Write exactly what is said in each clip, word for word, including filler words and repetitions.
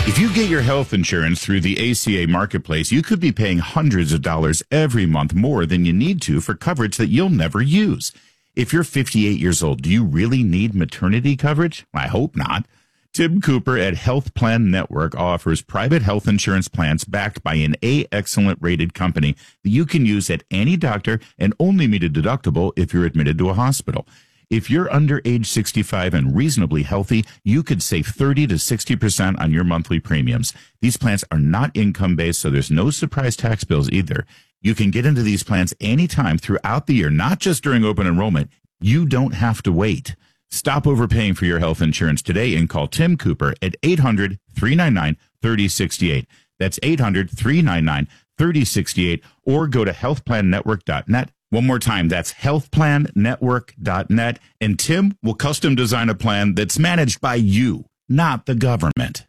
If you get your health insurance through the A C A Marketplace, you could be paying hundreds of dollars every month more than you need to for coverage that you'll never use. If you're fifty-eight years old, do you really need maternity coverage? I hope not. Tim Cooper at Health Plan Network offers private health insurance plans backed by an A Excellent rated company that you can use at any doctor and only meet a deductible if you're admitted to a hospital. If you're under age sixty-five and reasonably healthy, you could save thirty to sixty percent on your monthly premiums. These plans are not income-based, so there's no surprise tax bills either. You can get into these plans anytime throughout the year, not just during open enrollment. You don't have to wait. Stop overpaying for your health insurance today and call Tim Cooper at eight hundred, three nine nine, three oh six eight. That's eight hundred, three nine nine, three oh six eight, or go to health plan network dot net. One more time, that's health plan network dot net, and Tim will custom design a plan that's managed by you, not the government.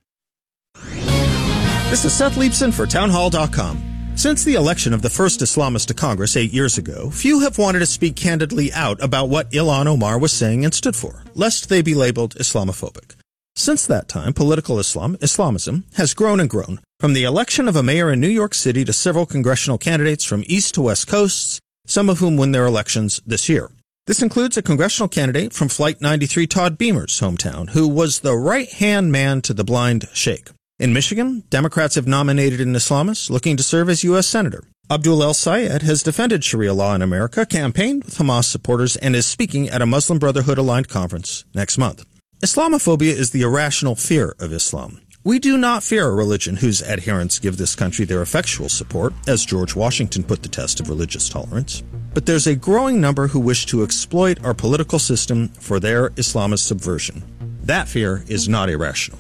This is Seth Leibson for townhall dot com. Since the election of the first Islamist to Congress eight years ago, few have wanted to speak candidly out about what Ilhan Omar was saying and stood for, lest they be labeled Islamophobic. Since that time, political Islam, Islamism, has grown and grown, from the election of a mayor in New York City to several congressional candidates from east to west coasts, some of whom win their elections this year. This includes a congressional candidate from Flight ninety-three, Todd Beamer's hometown, who was the right-hand man to the blind sheikh. In Michigan, Democrats have nominated an Islamist looking to serve as U S Senator. Abdul El Sayed has defended Sharia law in America, campaigned with Hamas supporters, and is speaking at a Muslim Brotherhood-aligned conference next month. Islamophobia is the irrational fear of Islam. We do not fear a religion whose adherents give this country their effectual support, as George Washington put the test of religious tolerance. But there's a growing number who wish to exploit our political system for their Islamist subversion. That fear is not irrational.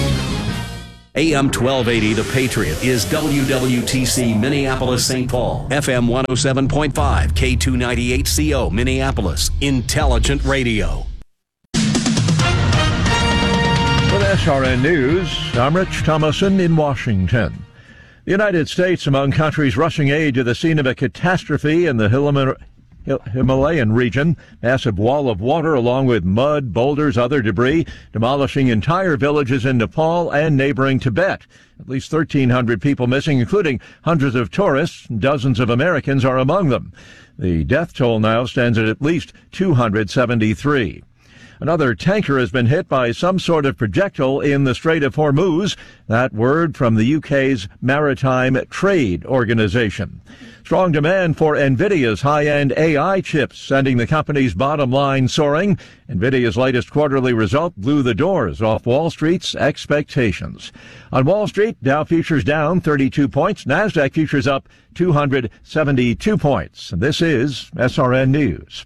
A M twelve eighty, The Patriot, is W W T C Minneapolis, Saint Paul. F M one oh seven point five, K two ninety-eight C O Minneapolis. Intelligent radio. With S R N News, I'm Rich Thomason in Washington. The United States among countries rushing aid to the scene of a catastrophe in the Himalaya. Himalayan region. Massive wall of water along with mud, boulders, other debris, demolishing entire villages in Nepal and neighboring Tibet. At least thirteen hundred people missing, including hundreds of tourists. Dozens of Americans are among them. The death toll now stands at at least two hundred seventy-three. Another tanker has been hit by some sort of projectile in the Strait of Hormuz. That word from the U K's Maritime Trade Organization. Strong demand for NVIDIA's high-end A I chips, sending the company's bottom line soaring. NVIDIA's latest quarterly result blew the doors off Wall Street's expectations. On Wall Street, Dow futures down thirty-two points, NASDAQ futures up two hundred seventy-two points. And this is S R N News.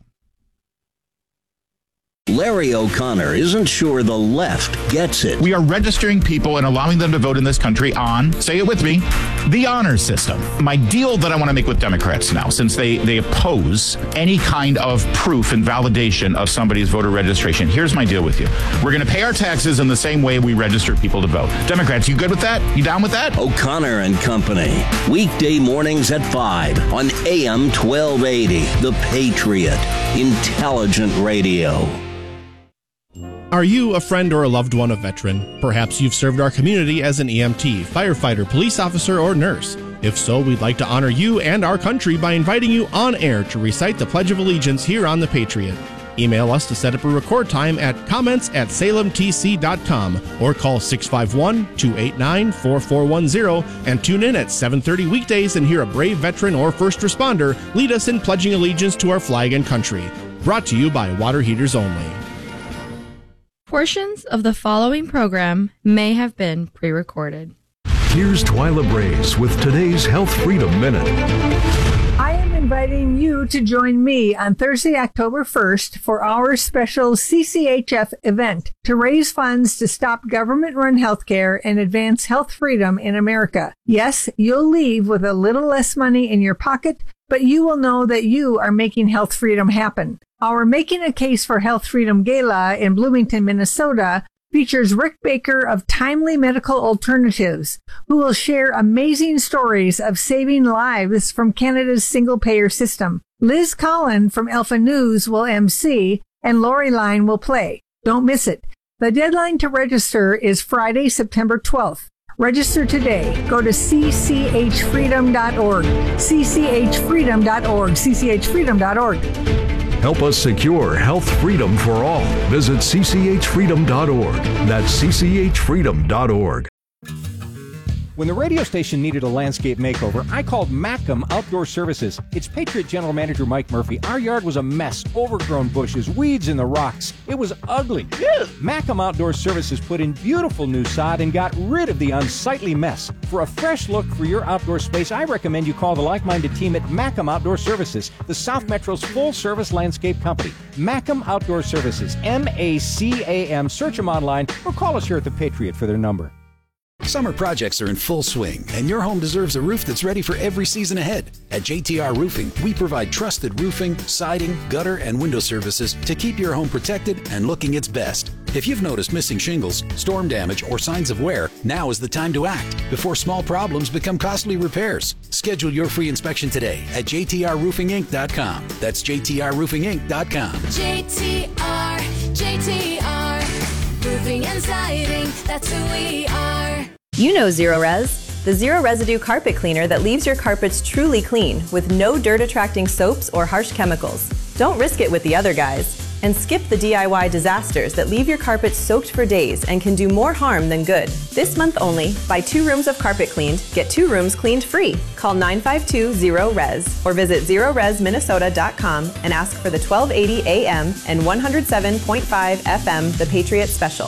Larry O'Connor isn't sure the left gets it. We are registering people and allowing them to vote in this country on, say it with me, the honor system. My deal that I want to make with Democrats now, since they, they oppose any kind of proof and validation of somebody's voter registration, here's my deal with you. We're going to pay our taxes in the same way we register people to vote. Democrats, you good with that? You down with that? O'Connor and Company. Weekday mornings at five on A M twelve eighty. The Patriot. Intelligent radio. Are you a friend or a loved one of veteran? Perhaps you've served our community as an E M T, firefighter, police officer, or nurse. If so, we'd like to honor you and our country by inviting you on air to recite the Pledge of Allegiance here on The Patriot. Email us to set up a record time at comments at salem t c dot com or call six five one, two eight nine, four four one zero and tune in at seven thirty weekdays and hear a brave veteran or first responder lead us in pledging allegiance to our flag and country. Brought to you by Water Heaters Only. Portions of the following program may have been pre-recorded. Here's Twyla Brace with today's Health Freedom Minute. I am inviting you to join me on Thursday, October first for our special C C H F event to raise funds to stop government-run healthcare and advance health freedom in America. Yes, you'll leave with a little less money in your pocket, but you will know that you are making health freedom happen. Our Making a Case for Health Freedom Gala in Bloomington, Minnesota features Rick Baker of Timely Medical Alternatives, who will share amazing stories of saving lives from Canada's single-payer system. Liz Collin from Alpha News will M C, and Lori Line will play. Don't miss it. The deadline to register is Friday, September twelfth. Register today. Go to c c h freedom dot org. c c h freedom dot org. c c h freedom dot org. Help us secure health freedom for all. Visit c c h freedom dot org. That's c c h freedom dot org. When the radio station needed a landscape makeover, I called Macam Outdoor Services. It's Patriot General Manager Mike Murphy. Our yard was a mess, overgrown bushes, weeds in the rocks. It was ugly. Macam Outdoor Services put in beautiful new sod and got rid of the unsightly mess. For a fresh look for your outdoor space, I recommend you call the like-minded team at Macam Outdoor Services, the South Metro's full-service landscape company. Macam Outdoor Services, M A C A M. Search them online or call us here at the Patriot for their number. Summer projects are in full swing, and your home deserves a roof that's ready for every season ahead. At J T R Roofing, we provide trusted roofing, siding, gutter, and window services to keep your home protected and looking its best. If you've noticed missing shingles, storm damage, or signs of wear, now is the time to act before small problems become costly repairs. Schedule your free inspection today at j t r roofing inc dot com. That's j t r roofing inc dot com. J T R, J T R, roofing and siding, that's who we are. You know Zero Res, the zero residue carpet cleaner that leaves your carpets truly clean with no dirt-attracting soaps or harsh chemicals. Don't risk it with the other guys. And skip the D I Y disasters that leave your carpets soaked for days and can do more harm than good. This month only, buy two rooms of carpet cleaned, get two rooms cleaned free. Call nine five two zero R E S or visit zero res minnesota dot com and ask for the twelve eighty A M and one oh seven point five F M The Patriot Special.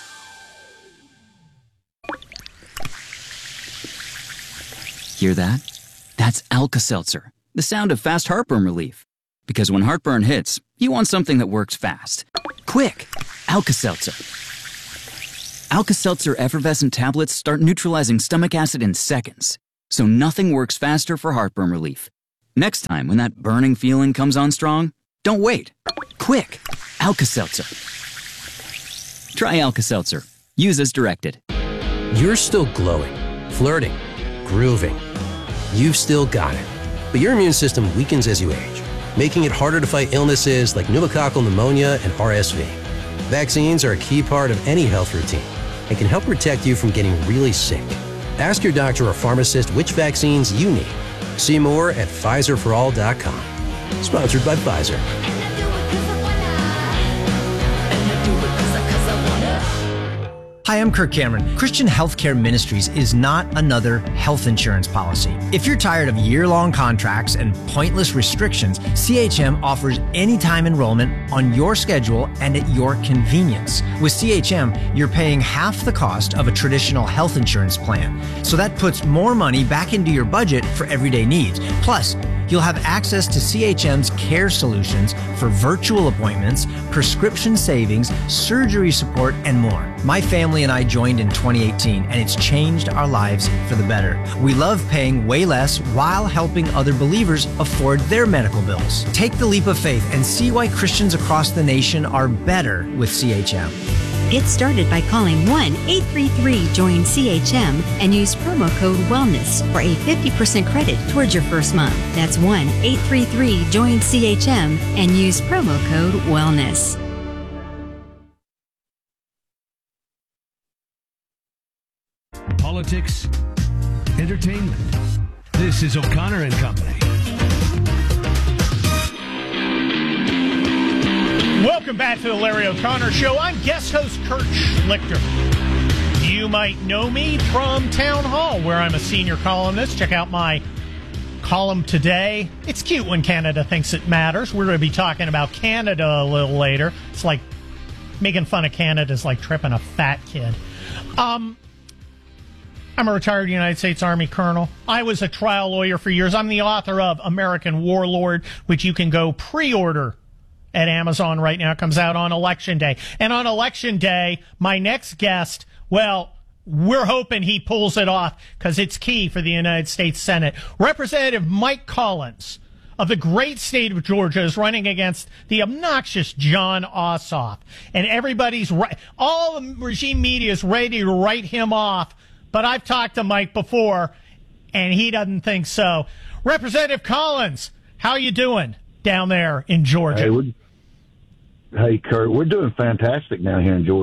Hear that? That's Alka-Seltzer, the sound of fast heartburn relief. Because when heartburn hits, you want something that works fast. Quick! Alka-Seltzer. Alka-Seltzer effervescent tablets start neutralizing stomach acid in seconds, so nothing works faster for heartburn relief. Next time when that burning feeling comes on strong, don't wait. Quick! Alka-Seltzer. Try Alka-Seltzer. Use as directed. You're still glowing, flirting, grooving. You've still got it. But your immune system weakens as you age, making it harder to fight illnesses like pneumococcal pneumonia and R S V. Vaccines are a key part of any health routine and can help protect you from getting really sick. Ask your doctor or pharmacist which vaccines you need. See more at Pfizer for all dot com. Sponsored by Pfizer. Hi, I'm Kirk Cameron. Christian Healthcare Ministries is not another health insurance policy. If you're tired of year-long contracts and pointless restrictions, C H M offers anytime enrollment on your schedule and at your convenience. With C H M, you're paying half the cost of a traditional health insurance plan. So that puts more money back into your budget for everyday needs. Plus, you'll have access to C H M's care solutions for virtual appointments, prescription savings, surgery support, and more. My family and I joined in twenty eighteen, and it's changed our lives for the better. We love paying way less while helping other believers afford their medical bills. Take the leap of faith and see why Christians across the nation are better with C H M. Get started by calling one eight three three join C H M and use promo code WELLNESS for a fifty percent credit towards your first month. That's one eight three three join C H M and use promo code WELLNESS. Politics, entertainment. This is O'Connor and Company. Welcome back to the Larry O'Connor Show. I'm guest host Kurt Schlichter. You might know me from Town Hall, where I'm a senior columnist. Check out my column today. It's cute when Canada thinks it matters. We're going to be talking about Canada a little later. It's like making fun of Canada is like tripping a fat kid. Um, I'm a retired United States Army colonel. I was a trial lawyer for years. I'm the author of American Warlord, which you can go pre-order at Amazon right now. It comes out on Election Day. And on Election Day, my next guest, well, we're hoping he pulls it off because it's key for the United States Senate. Representative Mike Collins of the great state of Georgia is running against the obnoxious Jon Ossoff. And everybody's right. All the regime media is ready to write him off. But I've talked to Mike before, and he doesn't think so. Representative Collins, how you doing down there in Georgia? Hey, we're, hey, Kurt, we're doing fantastic now here in Georgia.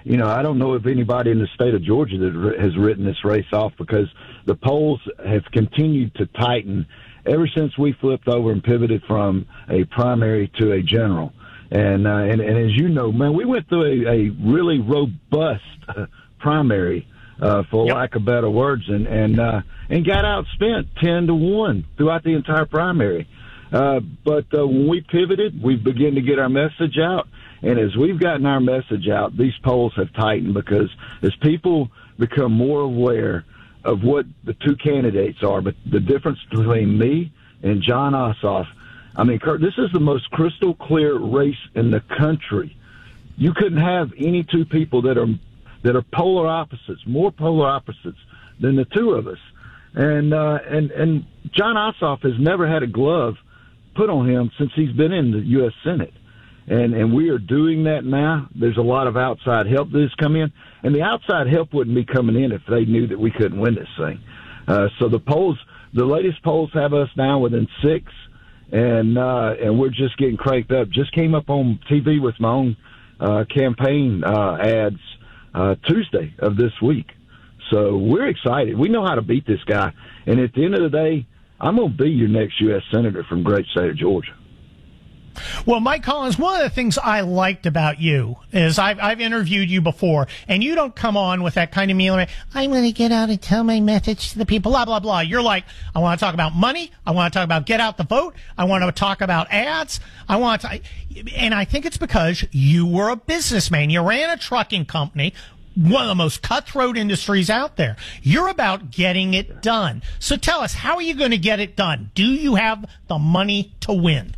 you know, I don't know if anybody in the state of Georgia that has written this race off, because the polls have continued to tighten ever since we flipped over and pivoted from a primary to a general. And, uh, and, and as you know, man, we went through a, a really robust uh, primary, uh, for yep. lack of better words, and, and, uh, and got outspent ten to one throughout the entire primary. Uh, but, uh, when we pivoted, we began to get our message out. And as we've gotten our message out, these polls have tightened, because as people become more aware of what the two candidates are, but the difference between me and Jon Ossoff, I mean, Kurt, this is the most crystal clear race in the country. You couldn't have any two people that are that are polar opposites, more polar opposites than the two of us. And uh, and and Jon Ossoff has never had a glove put on him since he's been in the U S Senate. And and we are doing that now. There's a lot of outside help that has come in, and the outside help wouldn't be coming in if they knew that we couldn't win this thing. Uh, so the polls, the latest polls have us now within six, and uh, and we're just getting cranked up. Just came up on T V with my own uh, campaign uh, ads uh, Tuesday of this week. So we're excited. We know how to beat this guy, and at the end of the day, I'm going to be your next U S Senator from great state of Georgia. Well, Mike Collins, one of the things I liked about you is I've, I've interviewed you before, and you don't come on with that kind of meal. I'm going to get out and tell my message to the people, blah, blah, blah. You're like, I want to talk about money. I want to talk about get out the vote. I want to talk about ads. I want to, and I think it's because you were a businessman. You ran a trucking company, one of the most cutthroat industries out there. You're about getting it done. So tell us, how are you going to get it done? Do you have the money to win?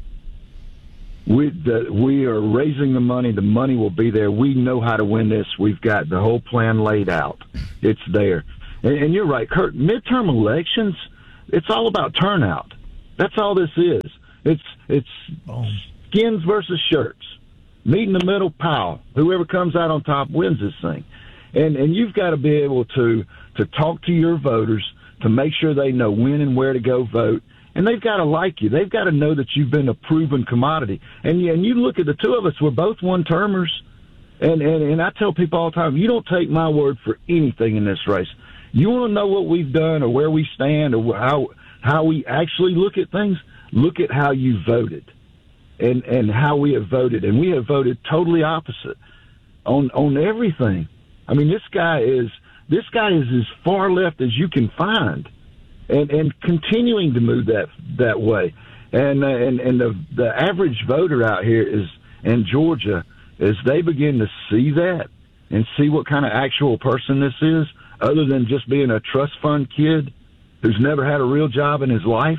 We the, we are raising the money. The money will be there. We know how to win this. We've got the whole plan laid out. It's there. And, and you're right, Kurt. Midterm elections, it's all about turnout. That's all this is. It's it's Boom. skins versus shirts. Meet in the middle, pow. Whoever comes out on top wins this thing. And and you've got to be able to to talk to your voters to make sure they know when and where to go vote. And they've got to like you. They've got to know that you've been a proven commodity. And, and you look at the two of us, we're both one-termers. And, and, and I tell people all the time, you don't take my word for anything in this race. You want to know what we've done or where we stand or how how we actually look at things? Look at how you voted and, and how we have voted. And we have voted totally opposite on on everything. I mean, this guy is this guy is as far left as you can find. And, and continuing to move that that way, and uh, and and the the average voter out here is in Georgia, as they begin to see that and see what kind of actual person this is, other than just being a trust fund kid who's never had a real job in his life.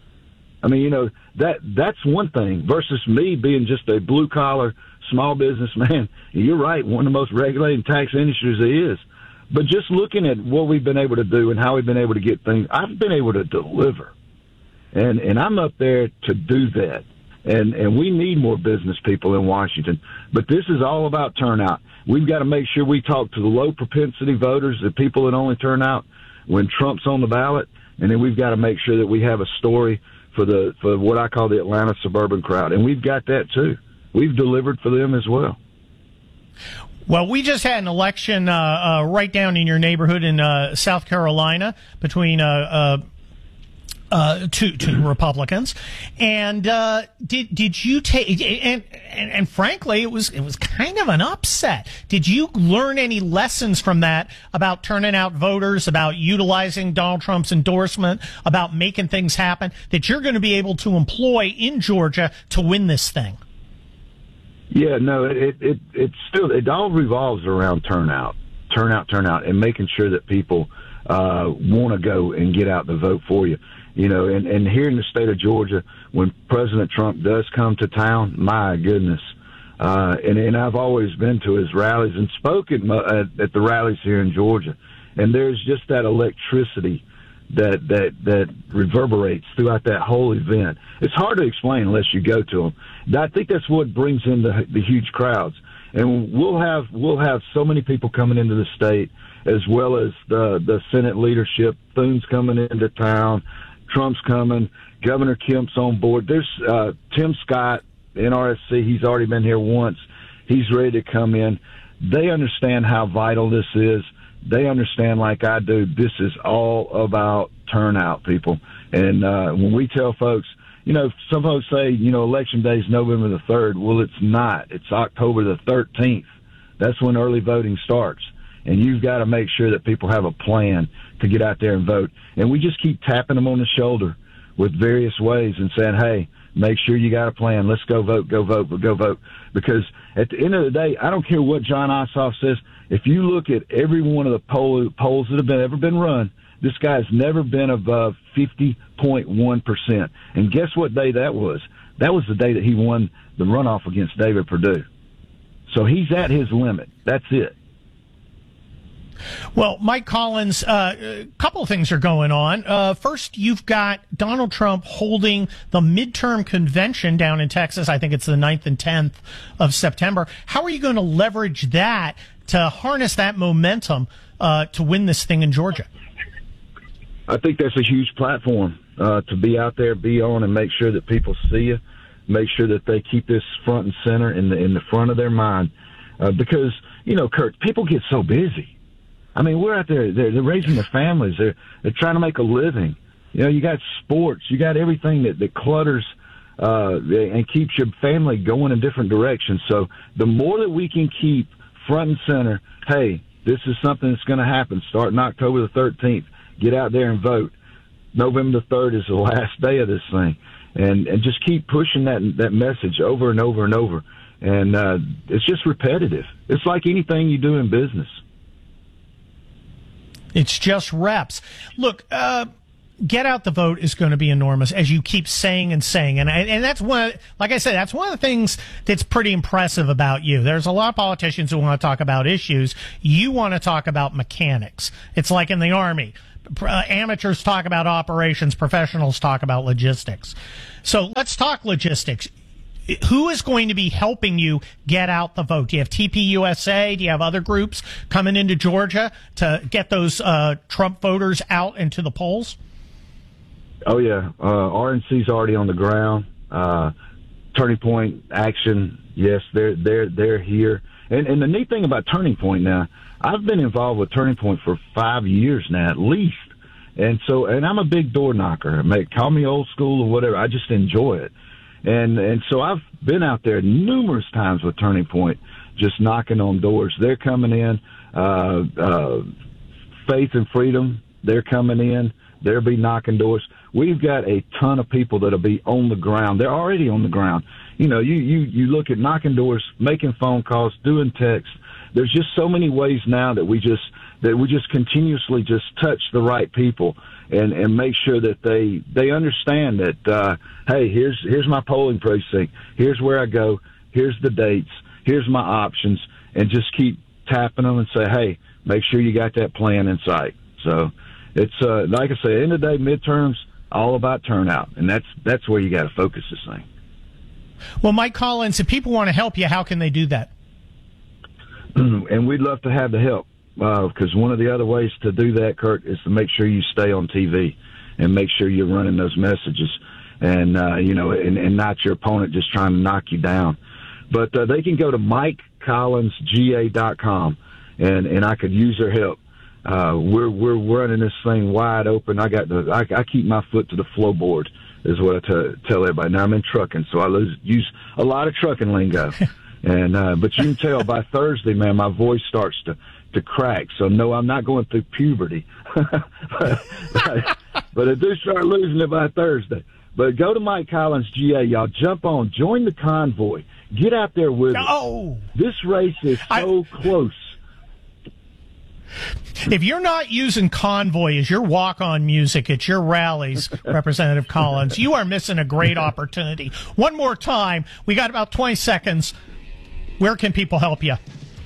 I mean, you know, that that's one thing versus me being just a blue collar small business man. You're right, one of the most regulated tax industries there is. But just looking at what we've been able to do and how we've been able to get things, I've been able to deliver. And and I'm up there to do that. And and we need more business people in Washington. But this is all about turnout. We've got to make sure we talk to the low propensity voters, the people that only turn out when Trump's on the ballot. And then we've got to make sure that we have a story for the for what I call the Atlanta suburban crowd. And we've got that too. We've delivered for them as well. Well, we just had an election uh, uh, right down in your neighborhood in uh, South Carolina between uh, uh, uh, two two Republicans, and uh, did did you take and, and and frankly, it was it was kind of an upset. Did you learn any lessons from that about turning out voters, about utilizing Donald Trump's endorsement, about making things happen that you're going to be able to employ in Georgia to win this thing? Yeah, no, it, it, it still, it all revolves around turnout, turnout, turnout, and making sure that people, uh, want to go and get out the vote for you. You know, and, and here in the state of Georgia, when President Trump does come to town, my goodness, uh, and, and I've always been to his rallies and spoken at, at the rallies here in Georgia, and there's just that electricity that that that reverberates throughout that whole event. It's hard to explain unless you go to them. I think that's what brings in the, the huge crowds. And we'll have we'll have so many people coming into the state, as well as the the Senate leadership. Thune's coming into town, Trump's coming, Governor Kemp's on board. There's uh, Tim Scott, N R S C. He's already been here once. He's ready to come in. they understand how vital this is. They understand, like I do, this is all about turnout, people. And uh, when we tell folks, you know, some folks say, you know, Election Day is November the third. Well, it's not. It's October the thirteenth. That's when early voting starts. And you've got to make sure that people have a plan to get out there and vote. And we just keep tapping them on the shoulder with various ways and saying, hey, make sure you got a plan. Let's go vote, go vote, go vote. Because at the end of the day, I don't care what John Ossoff says. If you look at every one of the poll, polls that have been ever been run, this guy's never been above fifty point one percent. And guess what day that was? That was the day that he won the runoff against David Perdue. So he's at his limit. That's it. Well, Mike Collins, uh, a couple of things are going on. Uh, first, you've got Donald Trump holding the midterm convention down in Texas. I think it's the ninth and tenth of September. How are you going to leverage that to harness that momentum uh, to win this thing in Georgia? I think that's a huge platform uh, to be out there, be on, and make sure that people see you, make sure that they keep this front and center in the in the front of their mind. Uh, because, you know, Kurt, people get so busy. I mean, we're out there, they're, they're raising their families, they're, they're trying to make a living. You know, you got sports, you got everything that, that clutters uh, and keeps your family going in different directions. So the more that we can keep front and center, hey, this is something that's going to happen starting October the thirteenth. Get out there and vote. November the third is the last day of this thing. And and just keep pushing that that message over and over and over. And uh, it's just repetitive. It's like anything you do in business. It's just reps. Look, uh, get out the vote is going to be enormous, as you keep saying and saying. And and that's one, like I said, that's one of the things that's pretty impressive about you. There's a lot of politicians who want to talk about issues. You want to talk about mechanics. It's like in the Army. Uh, amateurs talk about operations, professionals talk about logistics. So let's talk logistics. Who is going to be helping you get out the vote? Do you have T P U S A? Do you have other groups coming into Georgia to get those uh, Trump voters out into the polls? Oh, yeah. Uh, R N C's already on the ground. Uh, Turning Point Action, yes, they're, they're, they're here. And, and the neat thing about Turning Point now, I've been involved with Turning Point for five years now, at least. And so, and I'm a big door knocker. Make, call me old school or whatever. I just enjoy it. And and so I've been out there numerous times with Turning Point, just knocking on doors. They're coming in. Uh, uh, Faith and Freedom, they're coming in. They'll be knocking doors. We've got a ton of people that'll be on the ground. They're already on the ground. You know, you, you, you look at knocking doors, making phone calls, doing texts. There's just so many ways now that we just that we just continuously just touch the right people and, and make sure that they they understand that uh, hey, here's here's my polling precinct, here's where I go, here's the dates, here's my options, and just keep tapping them and say, hey, make sure you got that plan in sight. So it's uh, like I say, end of the day, midterms all about turnout, and that's that's where you got to focus this thing. Well, Mike Collins, if people want to help you, how can they do that? And we'd love to have the help, because uh, one of the other ways to do that, Kurt, is to make sure you stay on T V and make sure you're running those messages, and uh, you know, and, and not your opponent just trying to knock you down. But uh, they can go to mike collins g a dot com, and and I could use their help. Uh, we're we're running this thing wide open. I got the I, I keep my foot to the floorboard, is what I t- tell everybody. Now I'm in trucking, so I lose, use a lot of trucking lingo. And uh, but you can tell by Thursday, man, my voice starts to, to crack. So no, I'm not going through puberty, but, but, but I do start losing it by Thursday. But go to Mike Collins G A, y'all. Jump on, join the convoy, get out there with oh. us. This race is so I, close. If you're not using Convoy as your walk-on music at your rallies, Representative Collins, you are missing a great opportunity. One more time, we got about twenty seconds. Where can people help you?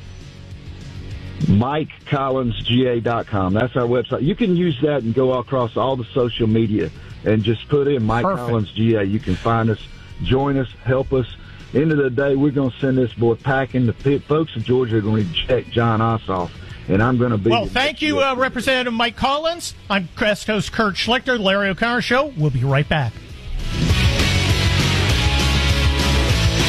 mike collins g a dot com. That's our website. You can use that and go across all the social media and just put in Mike Perfect. Collins G A. You can find us, join us, help us. End of the day, we're going to send this boy packing. The pit. Folks of Georgia are going to reject John Ossoff, and I'm going to be... Well, thank you, uh, Representative Mike Collins. I'm guest host Kurt Schlichter, the Larry O'Connor Show. We'll be right back.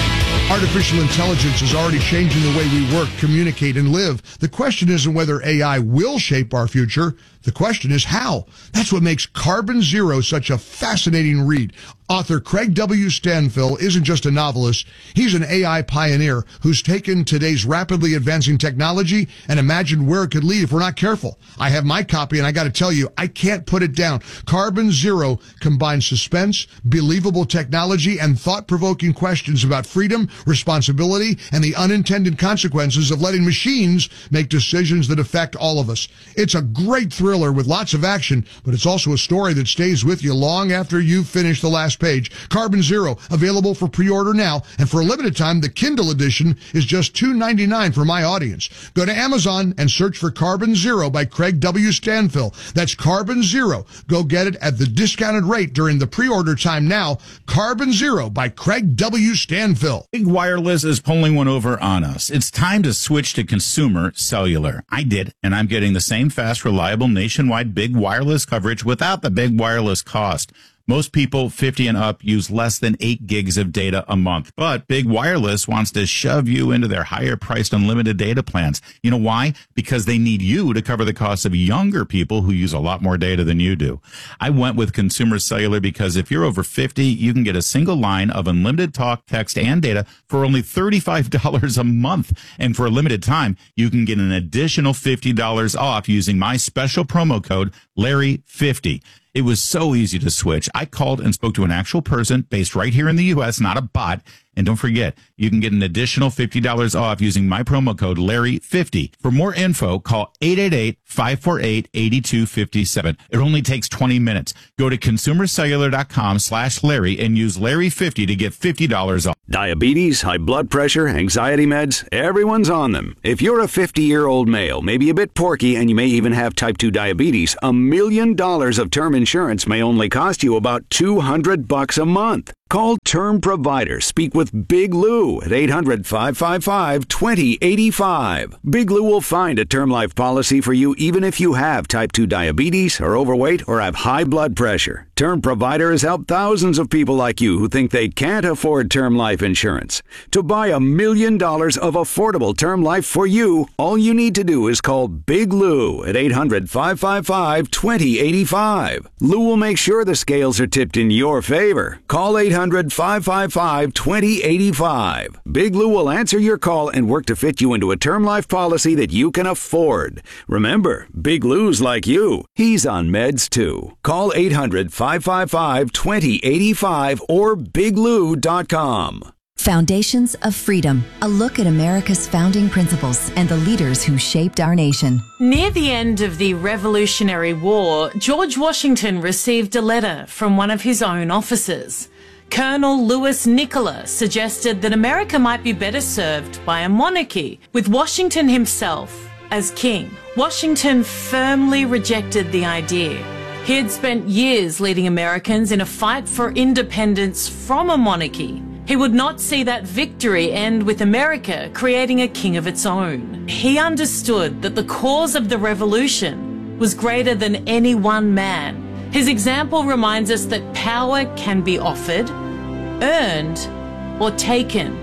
Artificial intelligence is already changing the way we work, communicate, and live. The question isn't whether A I will shape our future. The question is how. That's what makes Carbon Zero such a fascinating read. Author Craig W. Stanfill isn't just a novelist. He's an A I pioneer who's taken today's rapidly advancing technology and imagined where it could lead if we're not careful. I have my copy, and I got to tell you, I can't put it down. Carbon Zero combines suspense, believable technology, and thought-provoking questions about freedom, responsibility, and the unintended consequences of letting machines make decisions that affect all of us. It's a great thriller with lots of action, but it's also a story that stays with you long after you've finished the last page. Carbon Zero, available for pre-order now, and for a limited time, the Kindle edition is just two dollars and ninety-nine cents for my audience. Go to Amazon and search for Carbon Zero by Craig W. Stanfill. That's Carbon Zero. Go get it at the discounted rate during the pre-order time now. Carbon Zero by Craig W. Stanfill. Big Wireless is pulling one over on us. It's time to switch to consumer cellular. I did, and I'm getting the same fast, reliable, nationwide big wireless coverage without the big wireless cost. Most people fifty and up use less than eight gigs of data a month, but Big Wireless wants to shove you into their higher priced unlimited data plans. You know why? Because they need you to cover the costs of younger people who use a lot more data than you do. I went with Consumer Cellular because if you're over fifty, you can get a single line of unlimited talk, text, and data for only thirty-five dollars a month. And for a limited time, you can get an additional fifty dollars off using my special promo code Larry fifty. It was so easy to switch. I called and spoke to an actual person based right here in the U S, not a bot. And don't forget, you can get an additional fifty dollars off using my promo code Larry fifty. For more info, call eight eight eight, five four eight, eight two five seven. It only takes twenty minutes. Go to consumercellular.com slash Larry and use Larry fifty to get fifty dollars off. Diabetes, high blood pressure, anxiety meds, everyone's on them. If you're a fifty-year-old male, maybe a bit porky, and you may even have type two diabetes, a million dollars of term insurance may only cost you about two hundred bucks a month. Call Term Provider. Speak with Big Lou at eight hundred, five five five, two zero eight five. Big Lou will find a term life policy for you even if you have type two diabetes, are overweight, or have high blood pressure. Term Provider has helped thousands of people like you who think they can't afford term life insurance. To buy a million dollars of affordable term life for you, all you need to do is call Big Lou at eight hundred, five five five, two zero eight five. Lou will make sure the scales are tipped in your favor. Call eight hundred, five five five, two zero eight five. Big Lou will answer your call and work to fit you into a term life policy that you can afford. Remember, Big Lou's like you. He's on meds too. Call eight hundred, five five five, two zero eight five or big lou dot com. Foundations of Freedom, a look at America's founding principles and the leaders who shaped our nation. Near the end of the Revolutionary War, George Washington received a letter from one of his own officers. Colonel Louis Nicola suggested that America might be better served by a monarchy, with Washington himself as king. Washington firmly rejected the idea. He had spent years leading Americans in a fight for independence from a monarchy. He would not see that victory end with America creating a king of its own. He understood that the cause of the revolution was greater than any one man. His example reminds us that power can be offered, earned, or taken.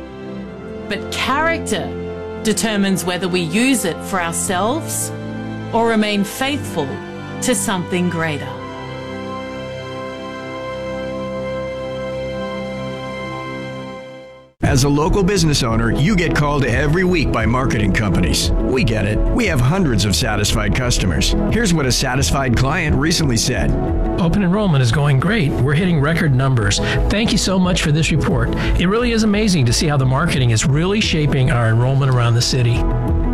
But character determines whether we use it for ourselves or remain faithful to something greater. As a local business owner, you get called every week by marketing companies. We get it. We have hundreds of satisfied customers. Here's what a satisfied client recently said. Open enrollment is going great. We're hitting record numbers. Thank you so much for this report. It really is amazing to see how the marketing is really shaping our enrollment around the city.